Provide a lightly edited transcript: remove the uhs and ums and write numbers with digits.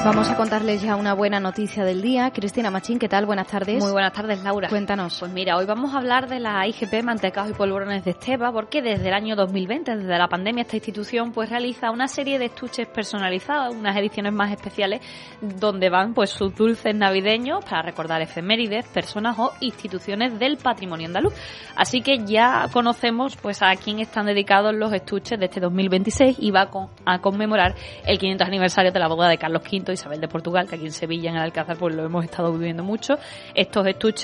Vamos a contarles ya una buena noticia del día. Cristina Machín, ¿qué tal? Buenas tardes. Muy buenas tardes, Laura. Cuéntanos. Pues mira, hoy vamos a hablar de la IGP Mantecaos y Polvorones de Esteva, porque desde el año 2020, desde la pandemia, esta institución pues realiza una serie de estuches personalizados, unas ediciones más especiales, donde van pues sus dulces navideños para recordar efemérides, personas o instituciones del patrimonio andaluz. Así que ya conocemos pues a quién están dedicados los estuches de este 2026 y va a conmemorar el 500 aniversario de la boda de Carlos V Isabel de Portugal, que aquí en Sevilla, en el Alcázar, pues lo hemos estado viviendo mucho. Estos estuches